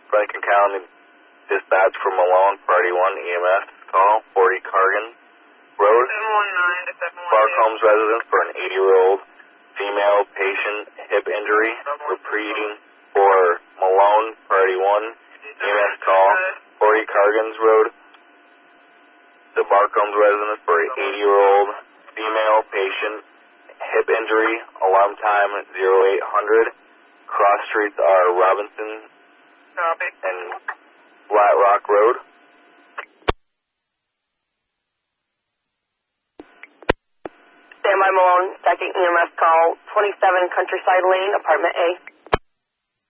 Lincoln County dispatch from Malone, Party 1 EMS call, 40 Cargan Road. 719 to 718. Barcombs residence for an 80-year-old female patient hip injury. Repeating for Malone, Party 1 EMS call, 40 Cargans Road. The Barcombs residence for an 80-year-old female patient hip injury. Alarm time 0800. Cross streets are Robinson and Flat Rock Road. Standby Malone, second EMS call, 27 Countryside Lane, apartment A.